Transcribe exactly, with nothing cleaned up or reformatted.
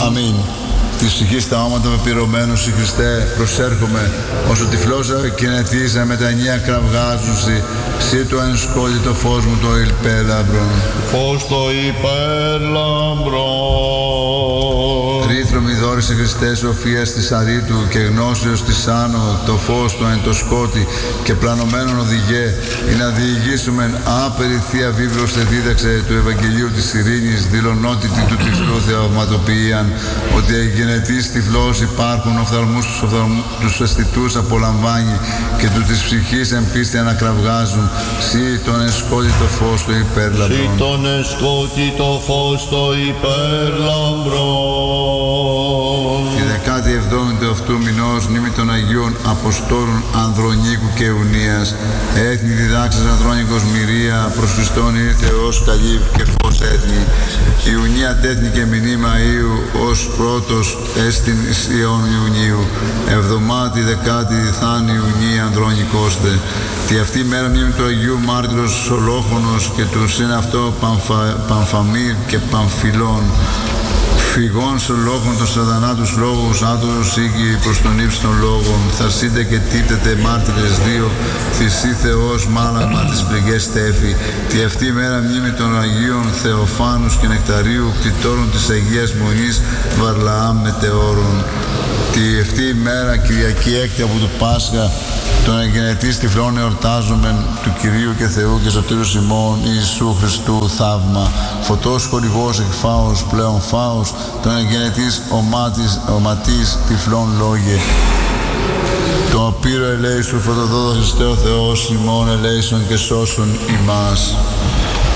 Αμήν. Της ψυχής τα όματα πεπειρωμένους η Χριστέ, προσέρχομαι, όσο τυφλός ακινετίζα με τα εννιά κραυγάζουσι, σύ το εν σκόλι το φως μου το υπέρλαμπρον. Φως το υπέρλαμπρον. Ρήθρομη δόρισε Χριστέ σοφίας της αρήτου και γνώσεως της άνω, το φως το εν το σκότι και πλανωμένον οδηγέ, ή να διηγήσουμε άπερη Θεία Βίβλος θε δίδαξε του Ευαγγελίου της Ειρήνης, δηλωνότητη του τυφλού θεαυματοποιίαν, ότι εγγενετής τυφλός υπάρχουν οφθαλμούς τους, οφθαλμούς, τους αισθητούς απολαμβάνει και του της ψυχής εν πίστη ανακραυγάζουν, σύ τον εσκότη το φως το υπέρλαμπρον. Σύ τον εσκότη το φως το υπέρλαμπρον. Τη δεκάτη εβδόμη του αυτού μηνός μνήμη των Αγίων Αποστόλων Ανδρονίκου και Ιουνίας, έθνη διδάξας Ανδρώνικος Μυρία, προς Χριστόν ήρθε ως καλή και φως έθνη. Η Ιουνία τέθνη και μηνύμα Ιου ως πρώτος έστιν εις Ιών Ιουνίου, εβδομάτη δεκάτη θάνη Ιουνία Ανδρώνικόστε. Τη αυτή μέρα μνήμη του Αγίου Μάρτυρος Σολόχονος και του συν αυτό Παμφα, Παμφαμίρ και Παμφιλών. Φυγών σε λόγων των σατανά τους λόγους, άτομος οίκη προς τον ύψη των λόγων, θαρσείτε και τύπτετε μάρτυρες δύο, θυσί Θεός μάλαγμα της πληγές στέφη. Τη αυτή μέρα μνήμη των Αγίων Θεοφάνους και Νεκταρίου, κτητόρων της Αγίας Μονής Βαρλαάμ μετεώρων. Τη αυτή μέρα Κυριακή έκτη από του Πάσχα, τον εγγενετής τυφλών εορτάζομεν του Κυρίου και Θεού και Σωτήρους ημών Ιησού Χριστού θαύμα. Φωτός χορηγός εκφάος πλέον φάος, τον εγγενετής ομάτης, οματής τυφλών λόγε. Το απείρο ελέησου φωτοδόδο Χριστέ ο Θεός ημών ελέησον και σώσον ημάς.